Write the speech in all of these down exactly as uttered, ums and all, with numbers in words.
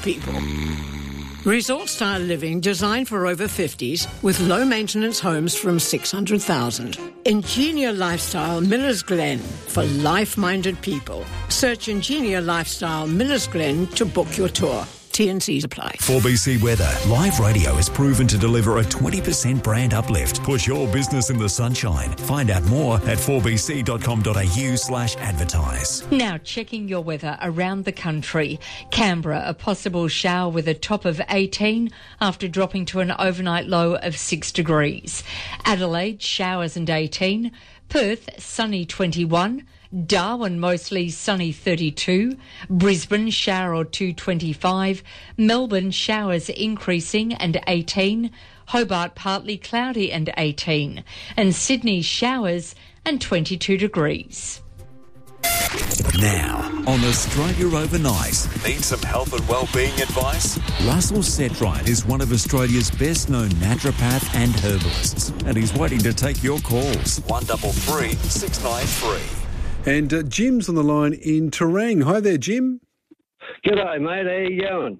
people. Resort-style living designed for over fifties with low-maintenance homes from six hundred thousand. Ingenia Lifestyle Millers Glen for life-minded people. Search Ingenia Lifestyle Millers Glen to book your tour. T and Cs apply. four B C Weather. Live radio has proven to deliver a twenty percent brand uplift. Put your business in the sunshine. Find out more at four b c dot com dot a u slash advertise. Now checking your weather around the country. Canberra, a possible shower with a top of eighteen after dropping to an overnight low of six degrees. Adelaide, showers and eighteen. Perth, sunny twenty-one. Darwin, mostly sunny thirty-two. Brisbane, shower or two twenty-five. Melbourne, showers increasing and eighteen. Hobart, partly cloudy and eighteen. And Sydney, showers and twenty-two degrees. Now, on Australia Overnight. Need some health and wellbeing advice? Russell Setright is one of Australia's best-known naturopath and herbalists, and he's waiting to take your calls. one three three, six nine three. And uh, Jim's on the line in Terang. Hi there, Jim. G'day, mate. How you going?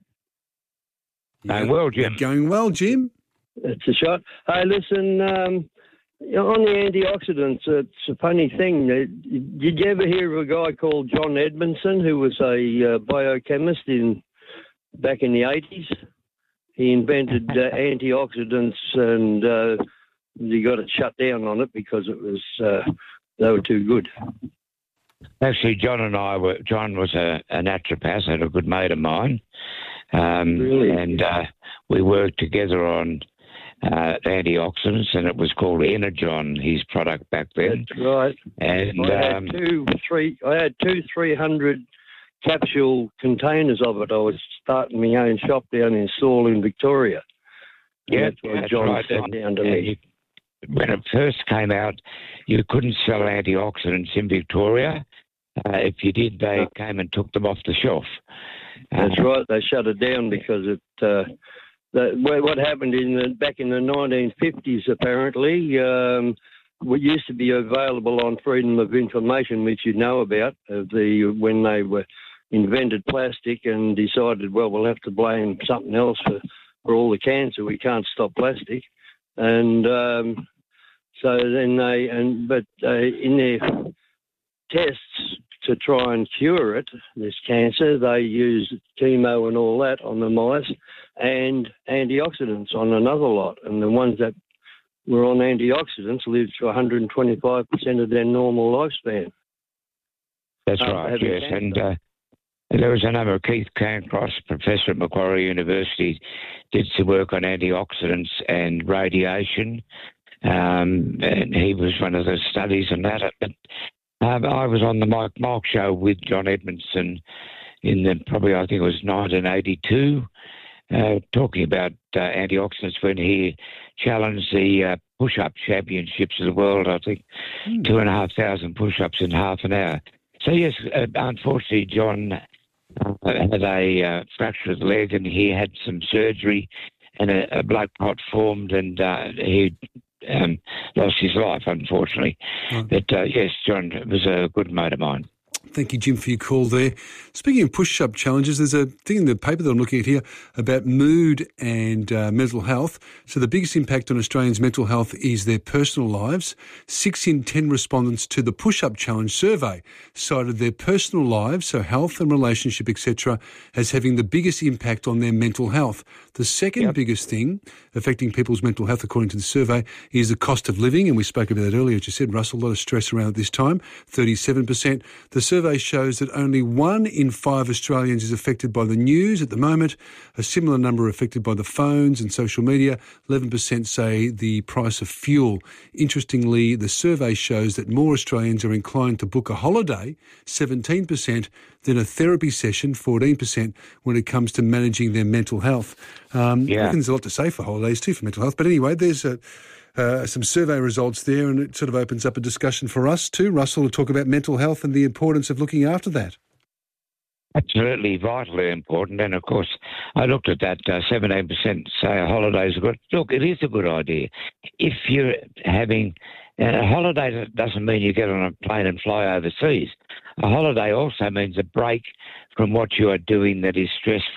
Yeah, going well, Jim. Going well, Jim. It's a shot. Hey, listen, um, you know, on the antioxidants, it's a funny thing. Did you ever hear of a guy called John Edmondson, who was a uh, biochemist in back in the eighties? He invented uh, antioxidants, and uh, he got it shut down on it because it was... Uh, They were too good. Actually, John and I were. John was a, a naturopath and a good mate of mine, um, really? and uh, we worked together on uh, antioxidants, and it was called Energon, his product back then. That's right. And I had um, two, three. I had two, three hundred capsule containers of it. I was starting my own shop down in Saul in Victoria. yeah, that's what that's John right. sent down to Yeah, me. you- when it first came out, you couldn't sell antioxidants in Victoria. Uh, if you did, they came and took them off the shelf. That's Uh, right. They shut it down because it. Uh, the, what happened in the, back in the nineteen fifties, apparently, um, what used to be available on Freedom of Information, which you know about, of the when they were invented plastic and decided, well, we'll have to blame something else for, for all the cancer. We can't stop plastic. And um, so then they, and but uh, in their tests to try and cure it, this cancer, they used chemo and all that on the mice and antioxidants on another lot. And the ones that were on antioxidants lived to one hundred twenty-five percent of their normal lifespan. That's after right, having yes. cancer. And uh, there was another, Keith Cairncross, professor at Macquarie University, did some work on antioxidants and radiation. Um, and he was one of the studies on that. But um, I was on the Mike Mark show with John Edmondson in the, probably, I think it was nineteen eighty-two, uh, talking about uh, antioxidants when he challenged the uh, push-up championships of the world. I think mm. two and a half thousand push-ups in half an hour. So, yes, uh, unfortunately, John uh, had a uh, fracture of the leg and he had some surgery and a, a blood clot formed and uh, he um, lost his life, unfortunately. Right. But, uh, yes, John was a good mate of mine. Thank you, Jim, for your call there. Speaking of push-up challenges, there's a thing in the paper that I'm looking at here about mood and uh, mental health. So the biggest impact on Australians' mental health is their personal lives. Six in ten respondents to the push-up challenge survey cited their personal lives, so health and relationship, et cetera, as having the biggest impact on their mental health. The second yep. biggest thing affecting people's mental health, according to the survey, is the cost of living, and we spoke about that earlier, as you said, Russell, a lot of stress around at this time, thirty-seven percent. The survey shows that only one in five Australians is affected by the news at the moment. A similar number are affected by the phones and social media. eleven percent say the price of fuel. Interestingly, the survey shows that more Australians are inclined to book a holiday, seventeen percent, than a therapy session, fourteen percent, when it comes to managing their mental health. Um, yeah. I reckon there's a lot to say for holidays too, for mental health. But anyway, there's a... Uh, some survey results there, and it sort of opens up a discussion for us too, Russell, to talk about mental health and the importance of looking after that. Absolutely, vitally important. And, of course, I looked at that, uh, seventeen percent say a holidays are good. Look, it is a good idea. If you're having uh, a holiday, doesn't mean you get on a plane and fly overseas. A holiday also means a break from what you are doing that is stressful